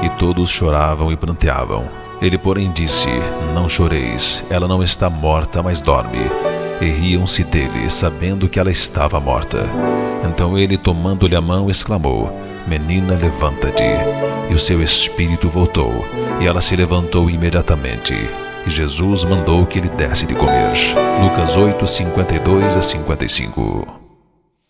e todos choravam e pranteavam. Ele, porém, disse: Não choreis, ela não está morta, mas dorme. E riam-se dele, sabendo que ela estava morta. Então ele, tomando-lhe a mão, exclamou: Menina, levanta-te. E o seu espírito voltou, e ela se levantou imediatamente. E Jesus mandou que lhe desse de comer. Lucas 8, 52 a 55.